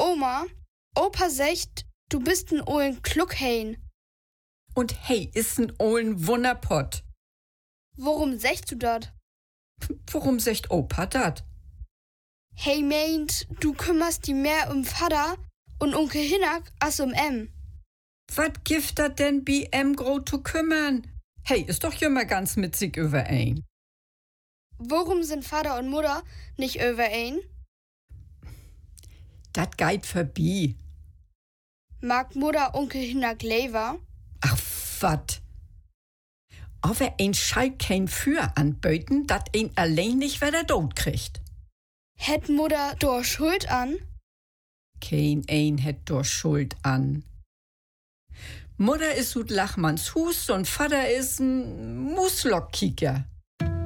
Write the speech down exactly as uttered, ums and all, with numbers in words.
Oma, Opa sagt, du bist ein ollen Kluckhain. Und hey, ist ein ollen Wunderpott. Worum sagst du dat? Worum sagt Opa dat? Hey meint, du kümmerst dich mehr um Vater und Onkel Hinak als um em. Wat gift dat denn bi em gro zu kümmern? Hey, ist doch immer ganz mit sich überein. Worum sind Vater und Mutter nicht überein? Dat geht vorbei. Mag Mutter Onkel Hinak lever? Ach, wat? Aber ein Schall kein Für anböten, dat ein allein nicht wieder tot kriegt. Hätt Mutter dor Schuld an? Kein ein hätt dor Schuld an. Mutter is ut Lachmanns Hus und Vater is n Muslockkicker.